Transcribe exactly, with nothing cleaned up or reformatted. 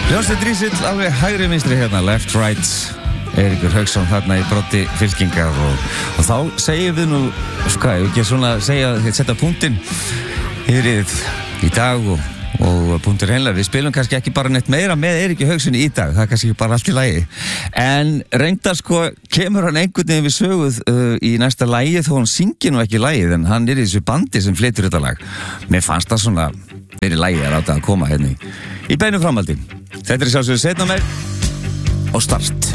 Hljómsveit Rísill alveg hægri vinstri hérna, left, right. Eiríkur Hauksson þarna í broddi fylkingar og, og þá segjum við nú, sko, ég ekki svona segja, setja punktinn yfir í dag og, og punktur heimlega. Við spilum kannski ekki bara neitt meira með Eiríki Haukssoni í dag, það er kannski bara allt í lagi. En reyndar sko, kemur hann einhvern veginn við söguð uh, í næsta lagi þó hann syngi nú ekki lagið, en hann er í þessu bandi sem flytur þetta lag. Mér fannst það svona verið lagið að láta að koma hérna í, í beinu framhaldi. Þetta er sjálfsögðu setna meir og start.